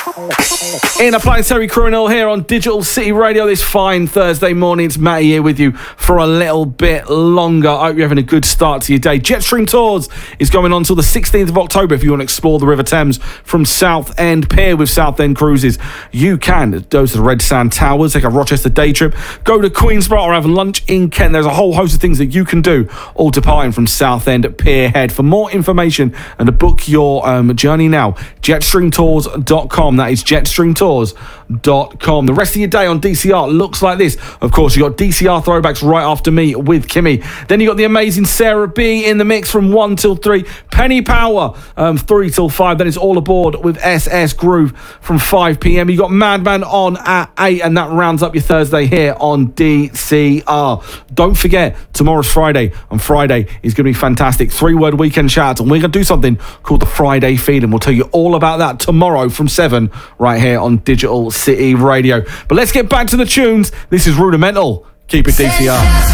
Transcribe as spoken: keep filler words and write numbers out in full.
In a planetary criminal here on Digital City Radio this fine Thursday morning. It's Matty here with you for a little bit longer. I hope you're having a good start to your day. Jetstream Tours is going on until the sixteenth of October. If you want to explore the River Thames from Southend Pier with Southend Cruises, you can go to the Red Sand Towers, take a Rochester day trip, go to Queensborough or have lunch in Kent. There's a whole host of things that you can do, all departing from Southend Pier Head. For more information and to book your um, journey now, jetstream tours dot com. That is jetstream tours dot com. The rest of your day on D C R looks like this. Of course, you got D C R throwbacks right after me with Kimmy. Then you got the amazing Sarah B in the mix from one till three. Penny Power um, three till five. Then it's All Aboard with S S Groove from five p.m. You got Madman on at eight, and that rounds up your Thursday here on D C R. Don't forget, tomorrow's Friday, and Friday is going to be fantastic. Three-word weekend shout, and we're going to do something called the Friday Feed, and we'll tell you all about that tomorrow from seven right here on Digital City Radio. But let's get back to the tunes. This is Rudimental. Keep it D C R.